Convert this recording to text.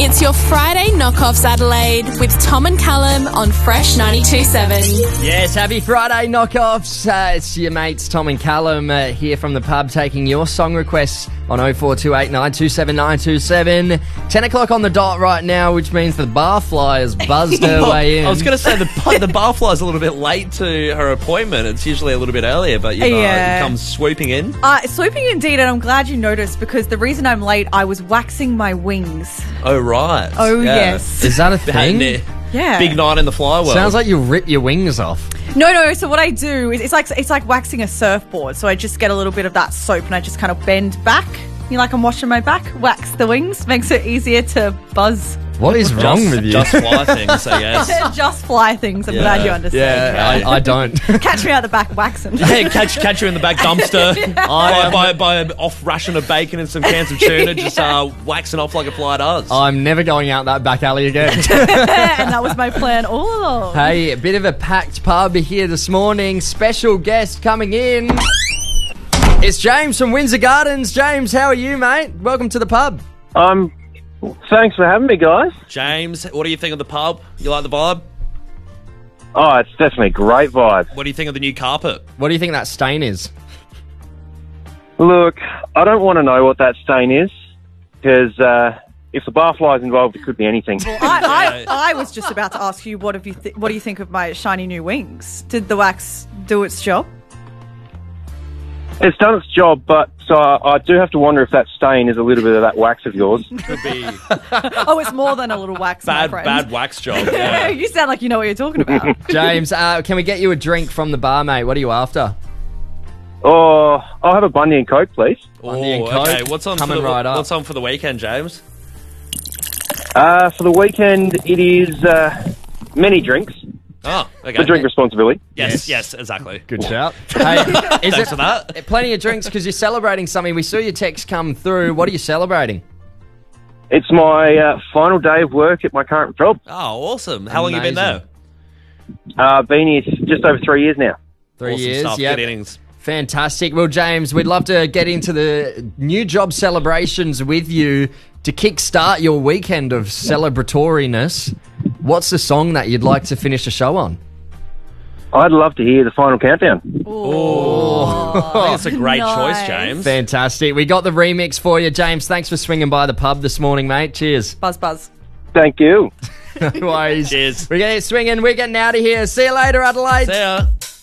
It's your Friday Knockoffs Adelaide with Tom and Callum on Fresh 92.7. Yes, happy Friday Knockoffs. It's your mates Tom and Callum here from the pub taking your song requests on 0428 927 927. 10 o'clock on the dot right now, which means the barfly has buzzed her way in. I was going to say the barfly's a little bit late to her appointment. It's usually a little bit earlier, but it comes swooping in. Swooping indeed, and I'm glad you noticed because the reason I'm late, I was waxing my wings. Oh, right. Oh, yes. Is that a thing? Yeah. Big night in the fly world. Sounds like you rip your wings off. No. So what I do is it's like waxing a surfboard. So I just get a little bit of that soap and I just kind of bend back. I'm washing my back, wax the wings, makes it easier to buzz. What is wrong with you? Just fly things, I guess. Just fly things. I'm glad you understand. Yeah, I don't. Catch me out the back waxing. Yeah, catch you in the back dumpster. Buy an off ration of bacon and some cans of tuna, just waxing off like a fly does. I'm never going out that back alley again. And that was my plan all along. Hey, a bit of a packed pub here this morning. Special guest coming in. It's James from Windsor Gardens. James, how are you, mate? Welcome to the pub. Thanks for having me, guys. James, what do you think of the pub? You like the vibe? Oh, it's definitely a great vibe. What do you think of the new carpet? What do you think that stain is? Look, I don't want to know what that stain is, because if the barfly's involved, it could be anything. I was just about to ask you, what do you think of my shiny new wings? Did the wax do its job? It's done its job, but I do have to wonder if that stain is a little bit of that wax of yours. Could be Oh, it's more than a little wax, my friend. bad wax job. Yeah. You sound like you know what you're talking about. James, can we get you a drink from the bar, mate? What are you after? Oh, I'll have a Bundy and Coke, please. Bundy and Coke. Okay, what's on for the weekend, James? For the weekend, it is many drinks. Oh, okay. For drink responsibility. Yes, exactly. Good shout. Hey, Thanks for that. Plenty of drinks because you're celebrating something. We saw your text come through. What are you celebrating? It's my final day of work at my current job. Oh, awesome. How long have you been there? Been here just over 3 years now. 3 Awesome years, stuff. yeah. Good innings. Fantastic. Well, James, we'd love to get into the new job celebrations with you to kickstart your weekend of celebratoriness. What's the song that you'd like to finish the show on? I'd love to hear the final countdown. I think that's a great choice, James. Fantastic. We got the remix for you, James. Thanks for swinging by the pub this morning, mate. Cheers. Buzz. Thank you. No worries. Cheers. We're getting it swinging. We're getting out of here. See you later, Adelaide. See ya.